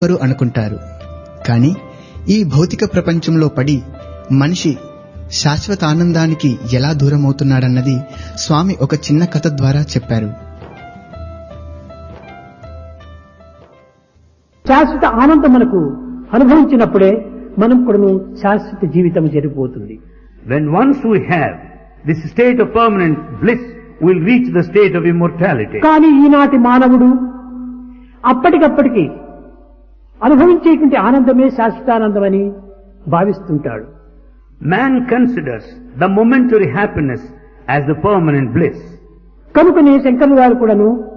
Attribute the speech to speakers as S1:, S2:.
S1: ఎవరు అనుకుంటారు. కానీ ఈ భౌతిక ప్రపంచంలో పడి మనిషి శాశ్వత ఆనందానికి ఎలా దూరమవుతున్నాడన్నది స్వామి ఒక చిన్న కథ ద్వారా చెప్పారు.
S2: శాశ్వత ఆనందం మనకు అనుభవించినప్పుడే మనం కూడా శాశ్వత జీవితం జరిగిపోతుంది.
S3: When once we have this state of permanent bliss, we will reach the state of immortality.
S2: కానీ ఈనాటి మానవుడు అప్పటికప్పటికి అనుభవించేటువంటి ఆనందమే శాశ్వతానందమని భావిస్తుంటాడు.
S3: Man considers the momentary happiness as the permanent bliss.
S2: కనుకనే శంకరులు గారు కూడాను